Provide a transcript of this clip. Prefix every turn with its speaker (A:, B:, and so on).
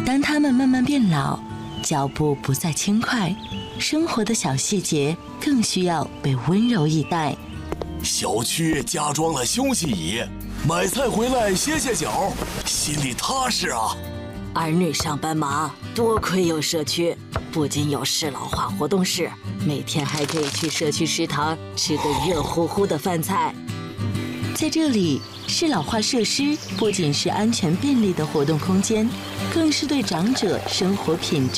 A: 当他们慢慢变老，脚步不再轻快，生活的小细节更需要被温柔以待。
B: 小区加装了休息椅，买菜回来歇歇脚，心里踏实啊。
C: 儿女上班忙，多亏有社区，不仅有适老化活动室，每天还可以去社区食堂吃个热乎乎的饭菜。
A: 在这里，适老化设施不仅是安全便利的活动空间，更是对长者生活品质